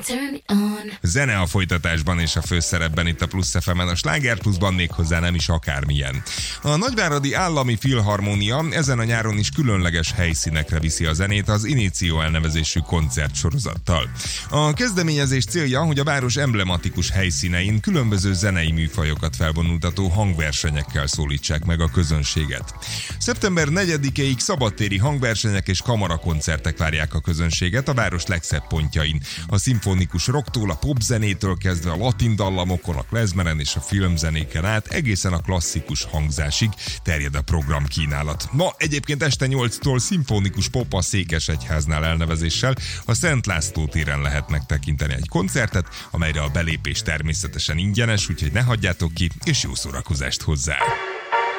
Zene a folytatásban és a főszerepben itt a Plusz FM-en, a Sláger Pluszban, méghozzá nem is akármilyen. A Nagyváradi Állami Filharmónia ezen a nyáron is különleges helyszínekre viszi a zenét az Initio elnevezésű koncertsorozattal. A kezdeményezés célja, hogy a város emblematikus helyszínein különböző zenei műfajokat felvonultató hangversenyekkel szólítsák meg a közönséget. Szeptember 4-ig szabadtéri hangversenyek és kamarakoncertek várják a közönséget a város legszebb pontjain. A szimfonikus rocktól, a popzenétől kezdve a latin dallamokon, a klezmeren és a filmzenéken át egészen a klasszikus hangzásig terjed a programkínálat. Ma egyébként este 8-tól szimfonikus pop a Székesegyháznál elnevezéssel a Szent László téren lehet megtekinteni egy koncertet, amelyre a belépés természetesen ingyenes, úgyhogy ne hagyjátok ki, és jó szórakozást hozzá!